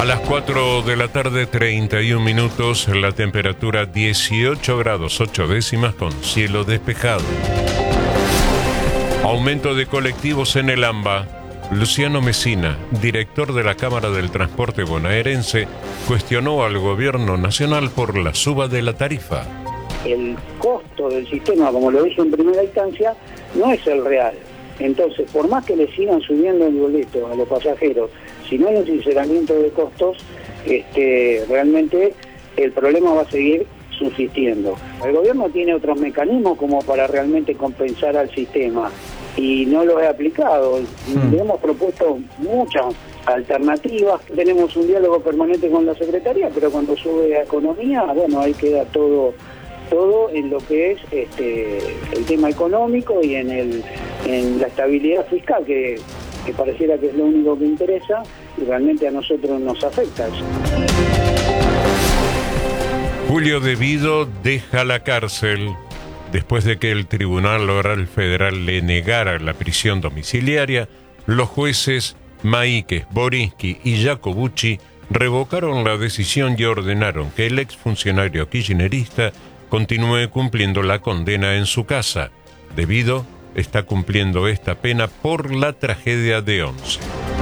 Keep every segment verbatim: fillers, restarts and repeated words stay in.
A las cuatro de la tarde, treinta y un minutos, la temperatura dieciocho grados ocho décimas con cielo despejado. Aumento de colectivos en el AMBA. Luciano Mesina, director de la Cámara del Transporte Bonaerense, cuestionó al gobierno nacional por la suba de la tarifa. El costo del sistema, como lo dije en primera instancia, no es el real. Entonces, por más que le sigan subiendo el boleto a los pasajeros, si no hay un sinceramiento de costos, este, realmente el problema va a seguir subsistiendo. El gobierno tiene otros mecanismos como para realmente compensar al sistema y no los he aplicado. Mm. Le hemos propuesto muchas alternativas. Tenemos un diálogo permanente con la Secretaría, pero cuando sube a Economía, bueno, ahí queda todo todo en lo que es este el tema económico y en el en la estabilidad fiscal, que, que pareciera que es lo único que interesa y realmente a nosotros nos afecta eso. Julio De Vido deja la cárcel después de que el Tribunal Oral Federal le negara la prisión domiciliaria. Los jueces Maíquez, Borinsky y Jacobucci revocaron la decisión y ordenaron que el exfuncionario kirchnerista continúe cumpliendo la condena en su casa. De Vido está cumpliendo esta pena por la tragedia de Once.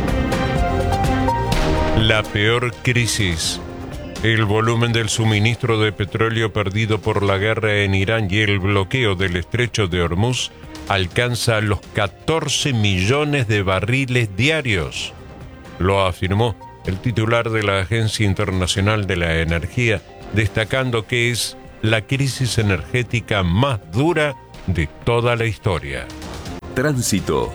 La peor crisis. El volumen del suministro de petróleo perdido por la guerra en Irán y el bloqueo del estrecho de Hormuz alcanza los catorce millones de barriles diarios. Lo afirmó el titular de la Agencia Internacional de la Energía, destacando que es la crisis energética más dura de toda la historia. Tránsito.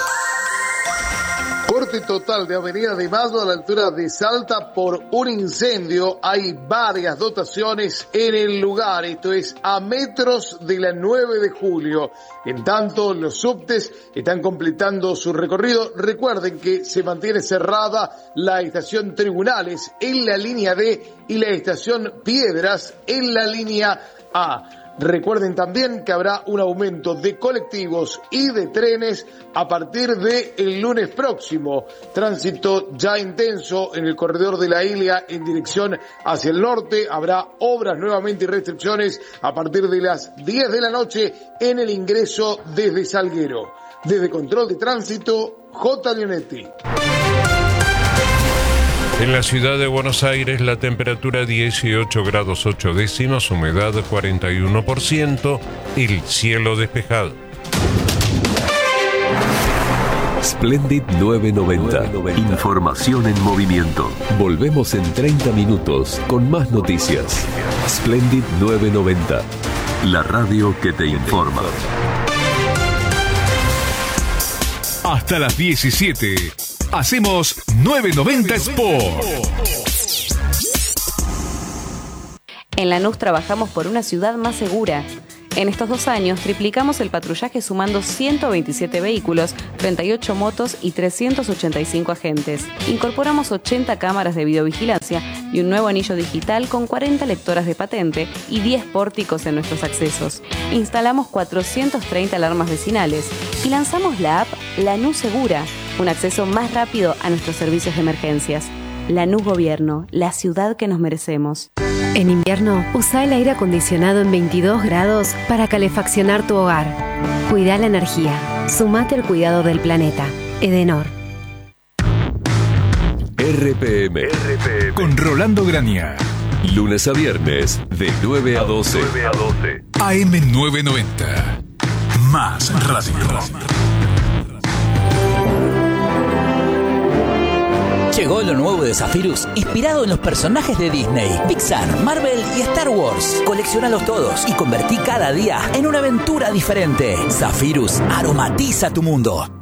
Corte total de Avenida de Mayo a la altura de Salta por un incendio. Hay varias dotaciones en el lugar. Esto es a metros de la nueve de julio. En tanto, los subtes están completando su recorrido. Recuerden que se mantiene cerrada la estación Tribunales en la línea D y la estación Piedras en la línea A. Recuerden también que habrá un aumento de colectivos y de trenes a partir del lunes próximo. Tránsito ya intenso en el corredor de la Ilia en dirección hacia el norte. Habrá obras nuevamente y restricciones a partir de las diez de la noche en el ingreso desde Salguero. Desde Control de Tránsito, J. Leonetti. En la ciudad de Buenos Aires, la temperatura dieciocho grados ocho décimas, humedad cuarenta y uno por ciento, el cielo despejado. Splendid nueve noventa. Información en movimiento. Volvemos en treinta minutos con más noticias. Splendid nueve noventa. La radio que te informa. Hasta las diecisiete. Hacemos nueve noventa Sport. En Lanús trabajamos por una ciudad más segura. En estos dos años triplicamos el patrullaje sumando ciento veintisiete vehículos, treinta y ocho motos y trescientos ochenta y cinco agentes. Incorporamos ochenta cámaras de videovigilancia y un nuevo anillo digital con cuarenta lectoras de patente y diez pórticos en nuestros accesos. Instalamos cuatrocientas treinta alarmas vecinales y lanzamos la app Lanús Segura, un acceso más rápido a nuestros servicios de emergencias. Lanús Gobierno, la ciudad que nos merecemos. En invierno, usa el aire acondicionado en veintidós grados para calefaccionar tu hogar. Cuida la energía. Sumate al cuidado del planeta. Edenor. R P M. R P M. Con Rolando Grania. Lunes a viernes, de nueve a doce. A M nueve noventa. Más radio. Llegó lo nuevo de Zephyrus, inspirado en los personajes de Disney, Pixar, Marvel y Star Wars. Colecciónalos todos y convertí cada día en una aventura diferente. Zephyrus aromatiza tu mundo.